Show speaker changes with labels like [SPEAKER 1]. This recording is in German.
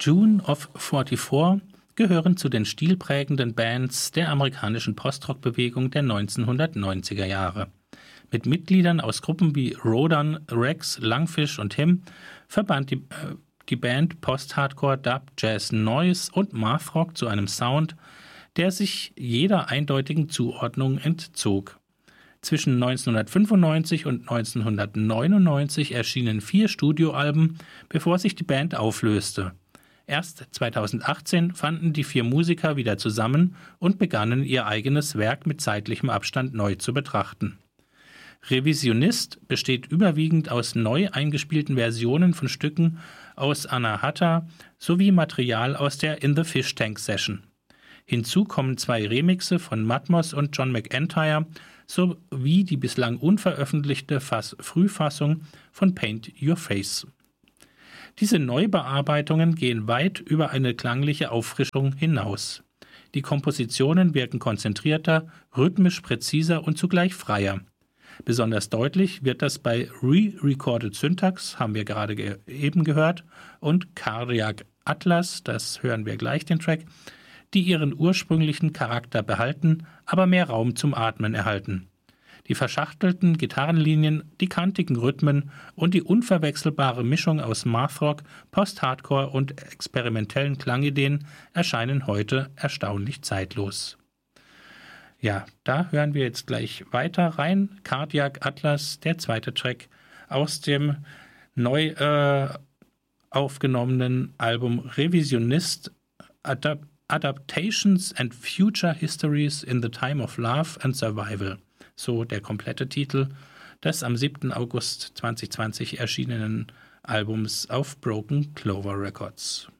[SPEAKER 1] June of 44 gehören zu den stilprägenden Bands der amerikanischen Postrock-Bewegung der 1990er Jahre. Mit Mitgliedern aus Gruppen wie Rodan, Rex, Langfish und Him verband die Band Post-Hardcore, Dub, Jazz, Noise und Mathrock zu einem Sound, der sich jeder eindeutigen Zuordnung entzog. Zwischen 1995 und 1999 erschienen 4 Studioalben, bevor sich die Band auflöste. Erst 2018 fanden die 4 Musiker wieder zusammen und begannen ihr eigenes Werk mit zeitlichem Abstand neu zu betrachten. Revisionist besteht überwiegend aus neu eingespielten Versionen von Stücken aus Anahata sowie Material aus der In the Fish Tank Session. Hinzu kommen 2 Remixe von Matmos und John McEntire sowie die bislang unveröffentlichte Frühfassung von Paint Your Face. Diese Neubearbeitungen gehen weit über eine klangliche Auffrischung hinaus. Die Kompositionen wirken konzentrierter, rhythmisch präziser und zugleich freier. Besonders deutlich wird das bei Re-Recorded Syntax, haben wir gerade eben gehört, und Cardiac Atlas, das hören wir gleich den Track, die ihren ursprünglichen Charakter behalten, aber mehr Raum zum Atmen erhalten. Die verschachtelten Gitarrenlinien, die kantigen Rhythmen und die unverwechselbare Mischung aus Mathrock, Post-Hardcore und experimentellen Klangideen erscheinen heute erstaunlich zeitlos. Ja, da hören wir jetzt gleich weiter rein. Cardiac Atlas, der zweite Track aus dem neu aufgenommenen Album Revisionist Adaptations and Future Histories in the Time of Love and Survival. So der komplette Titel des am 7. August 2020 erschienenen Albums auf Broken Clover Records.